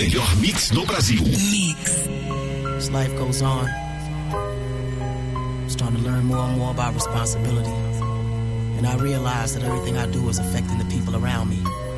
melhor mix do Brasil. As life goes on, I'm starting to learn more and more about responsibility. And I realize that everything I do is affecting the people around me.